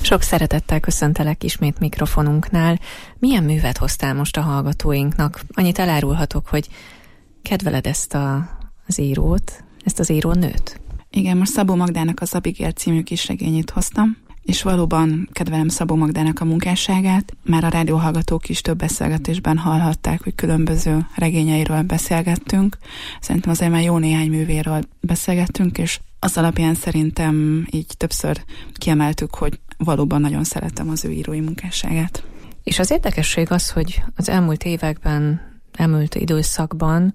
Sok szeretettel köszöntelek ismét mikrofonunknál. Milyen művet hoztál most a hallgatóinknak? Annyit elárulhatok, hogy kedveled az írót, ezt az írónőt? Igen, most Szabó Magdának az Abigail című kisregényét hoztam, és valóban kedvelem Szabó Magdának a munkásságát. Már a rádióhallgatók is több beszélgetésben hallhatták, hogy különböző regényeiről beszélgettünk. Szerintem azért már jó néhány művéről beszélgettünk, és az alapján szerintem így többször kiemeltük, hogy valóban nagyon szeretem az ő írói munkásságát. És az érdekesség az, hogy az elmúlt években, elmúlt időszakban,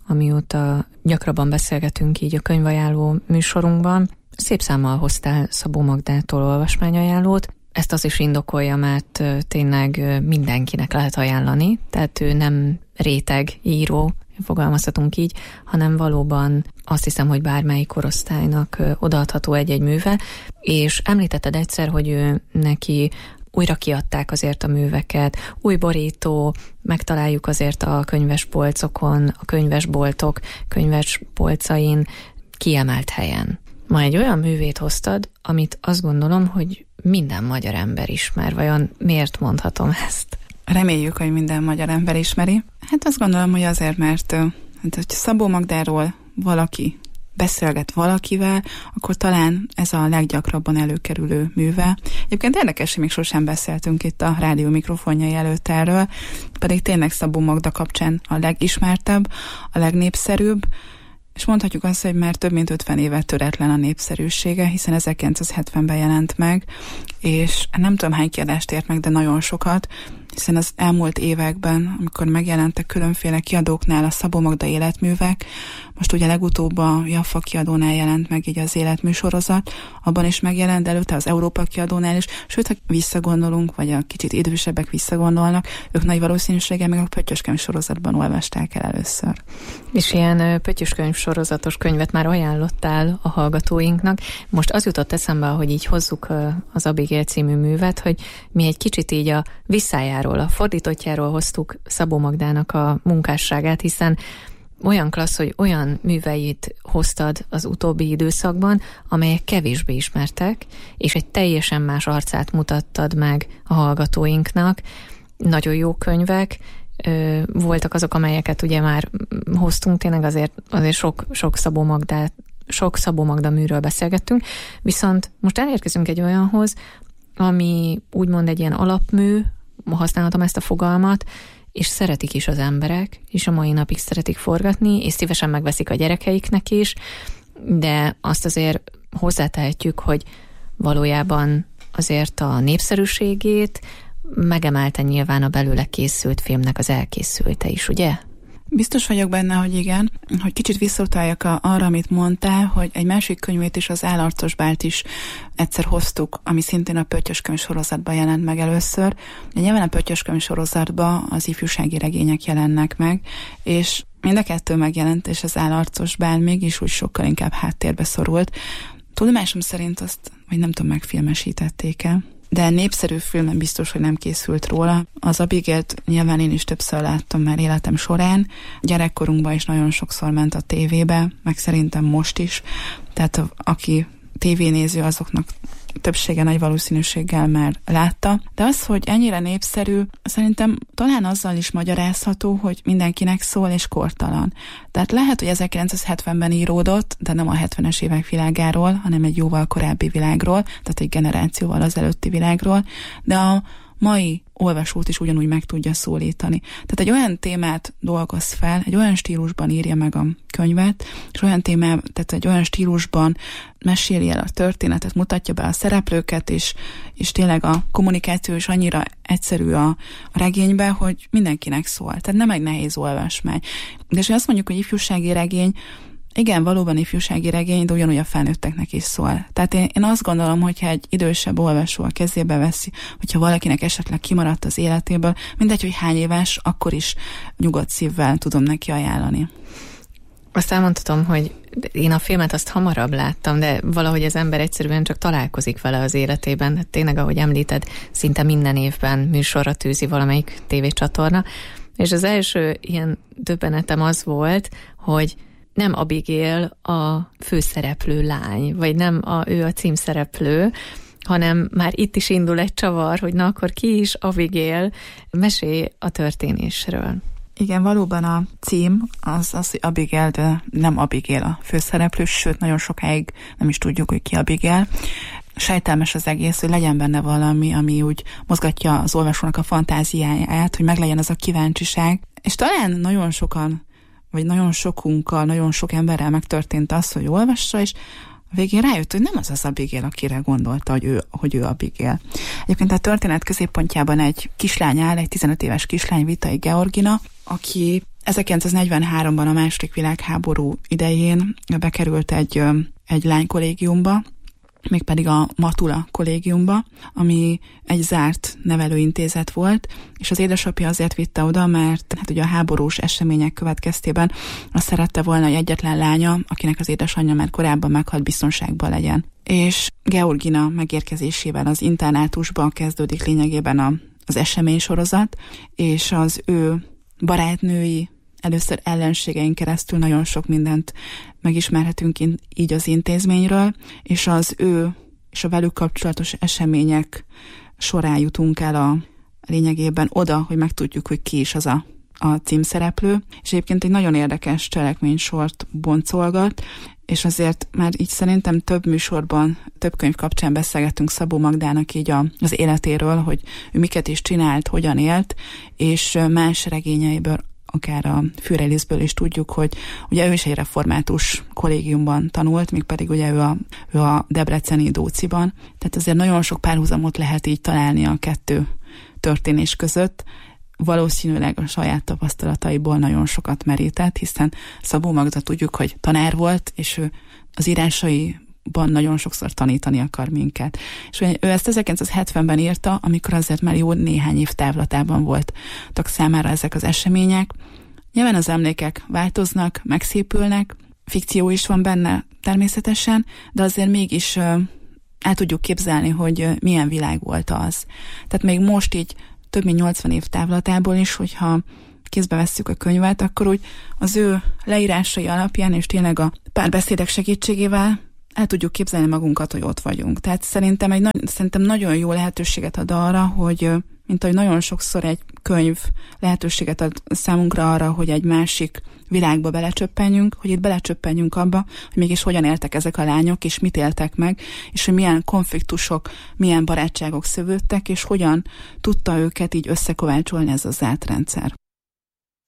amióta gyakrabban beszélgetünk így a könyvajánló műsorunkban, szép számmal hoztál Szabó Magdától olvasmányajánlót. Ezt az is indokolja, mert tényleg mindenkinek lehet ajánlani, tehát ő nem réteg író, fogalmazhatunk így, hanem valóban azt hiszem, hogy bármelyik korosztálynak odaadható egy-egy műve, és említetted egyszer, hogy ő neki újra kiadták azért a műveket, új borító, megtaláljuk azért a könyvespolcokon, a könyvesboltok könyvespolcain kiemelt helyen. Ma egy olyan művét hoztad, amit azt gondolom, hogy minden magyar ember ismer. Vajon miért mondhatom ezt? Reméljük, hogy minden magyar ember ismeri. Hát azt gondolom, hogy azért, mert hogy Szabó Magdáról valaki beszélget valakivel, akkor talán ez a leggyakrabban előkerülő műve. Egyébként érdekes, hogy még sosem beszéltünk itt a rádió mikrofonjai előtt erről, pedig tényleg Szabó Magda kapcsán a legismertebb, a legnépszerűbb, és mondhatjuk azt, hogy már több mint 50 éve töretlen a népszerűsége, hiszen 1970-ben jelent meg, és nem tudom hány kiadást ért meg, de nagyon sokat, hiszen az elmúlt években, amikor megjelentek különféle kiadóknál a Szabó Magda életművek, most ugye legutóbb a Jaffa kiadónál jelent meg így az életműsorozat, abban is megjelent, de előtte az Európa kiadónál is, sőt, ha visszagondolunk, vagy a kicsit idősebbek visszagondolnak, ők nagy valószínűséggel még a Pöttyöskönyv sorozatban olvasták el először. És ilyen Pöttyöskönyv sorozatos könyvet már ajánlottál a hallgatóinknak. Most az jutott eszembe, hogy így hozzuk az Abigail című művet, hogy mi egy kicsit így a visszájáról, a fordítottjáról hoztuk Szabó Magdának a munkásságát, hiszen olyan klassz, hogy olyan műveit hoztad az utóbbi időszakban, amelyek kevésbé ismertek, és egy teljesen más arcát mutattad meg a hallgatóinknak. Nagyon jó könyvek, voltak azok, amelyeket ugye már hoztunk, tényleg azért sok Szabó Magda műről beszélgettünk, viszont most elérkezünk egy olyanhoz, ami úgymond egy ilyen alapmű, használhatom ezt a fogalmat, és szeretik is az emberek, és a mai napig szeretik forgatni, és szívesen megveszik a gyerekeiknek is, de azt azért hozzátehetjük, hogy valójában azért a népszerűségét megemelte nyilván a belőle készült filmnek az elkészülte is, ugye? Biztos vagyok benne, hogy igen. Hogy kicsit visszautaljak arra, amit mondtál, hogy egy másik könyvét is, az Állarcos Bált is egyszer hoztuk, ami szintén a Pöttyöskönyv sorozatban jelent meg először. De nyilván a Pöttyöskönyv sorozatban az ifjúsági regények jelennek meg, és mind a kettő megjelent, és az Állarcos Bál mégis úgy sokkal inkább háttérbe szorult. Tudomásom szerint azt, vagy nem tudom, megfilmesítették el, de népszerű filmen biztos, hogy nem készült róla. Az Abigailt nyilván én is többször láttam már életem során. Gyerekkorunkban is nagyon sokszor ment a tévébe, meg szerintem most is. Tehát aki tévénéző, azoknak többsége nagy valószínűséggel már látta. De az, hogy ennyire népszerű, szerintem talán azzal is magyarázható, hogy mindenkinek szól és kortalan. Tehát lehet, hogy 1970-ben íródott, de nem a 70-es évek világáról, hanem egy jóval korábbi világról, tehát egy generációval az előtti világról, de a mai olvasót is ugyanúgy meg tudja szólítani. Tehát egy olyan témát dolgoz fel, egy olyan stílusban írja meg a könyvet, és tehát egy olyan stílusban meséli el a történetet, mutatja be a szereplőket, és tényleg a kommunikáció is annyira egyszerű a regénybe, hogy mindenkinek szól. Tehát nem egy nehéz olvasmány. De és azt mondjuk, hogy ifjúsági regény, igen, valóban ifjúsági regény, de ugyanúgy a felnőtteknek is szól. Tehát én azt gondolom, hogyha egy idősebb olvasó a kezébe veszi, hogyha valakinek esetleg kimaradt az életéből, mindegy, hogy hány éves, akkor is nyugodt szívvel tudom neki ajánlani. Azt elmondhatom, hogy én a filmet azt hamarabb láttam, de valahogy az ember egyszerűen csak találkozik vele az életében. Hát tényleg, ahogy említed, szinte minden évben műsorra tűzi valamelyik tévécsatorna. És az első ilyen döbbenetem az volt, hogy nem Abigail a főszereplő lány, vagy nem ő a címszereplő, hanem már itt is indul egy csavar, hogy na akkor ki is Abigail, mesélj a történésről. Igen, valóban a cím az, hogy Abigail, de nem Abigail a főszereplő, sőt, nagyon sokáig nem is tudjuk, hogy ki Abigail. Sejtelmes az egész, hogy legyen benne valami, ami úgy mozgatja az olvasónak a fantáziáját, hogy meglegyen az a kíváncsiság. És talán nagyon sokan, vagy nagyon sokunkkal, nagyon sok emberrel megtörtént az, hogy olvassa, és a végén rájött, hogy nem az az Abigail, akire gondolta, hogy ő Abigail. Egyébként a történet középpontjában egy kislány áll, egy 15 éves kislány, Vitai Georgina, aki 1943-ban a II. Világháború idején bekerült egy lánykollégiumba, mégpedig a Matula kollégiumba, ami egy zárt nevelőintézet volt, és az édesapja azért vitte oda, mert hát ugye a háborús események következtében azt szerette volna, hogy egyetlen lánya, akinek az édesanyja már korábban meghalt, biztonságban legyen. És Georgina megérkezésével az internátusban kezdődik lényegében az eseménysorozat, és az ő barátnői, először ellenségeink keresztül nagyon sok mindent megismerhetünk így az intézményről, és az ő és a velük kapcsolatos események során jutunk el a lényegében oda, hogy megtudjuk, hogy ki is az a címszereplő, és egyébként egy nagyon érdekes cselekménysort boncolgat, és azért már így szerintem több műsorban, több könyv kapcsán beszélgettünk Szabó Magdának így az életéről, hogy ő miket is csinált, hogyan élt, és más regényeiből, akár a Führerisből is tudjuk, hogy ugye ő is egy református kollégiumban tanult, mégpedig ugye ő a debreceni Dóciban. Tehát azért nagyon sok párhuzamot lehet így találni a kettő történés között. Valószínűleg a saját tapasztalataiból nagyon sokat merített, hiszen Szabó Magda tudjuk, hogy tanár volt, és ő az írásaiban nagyon sokszor tanítani akar minket. És ő ezt 1970-ben írta, amikor azért már jó néhány év távlatában voltak számára ezek az események. Nyilván az emlékek változnak, megszépülnek, fikció is van benne természetesen, de azért mégis el tudjuk képzelni, hogy milyen világ volt az. Tehát még most így több mint 80 év távlatából is, hogyha kézbe vesszük a könyvet, akkor úgy az ő leírásai alapján, és tényleg a párbeszédek segítségével el tudjuk képzelni magunkat, hogy ott vagyunk. Tehát szerintem nagyon jó lehetőséget ad arra, hogy mint ahogy nagyon sokszor egy könyv lehetőséget ad számunkra arra, hogy egy másik világba belecsöppenjünk, hogy itt belecsöppenjünk abba, hogy mégis hogyan éltek ezek a lányok, és mit éltek meg, és hogy milyen konfliktusok, milyen barátságok szövődtek, és hogyan tudta őket így összekovácsolni ez az zárt rendszer.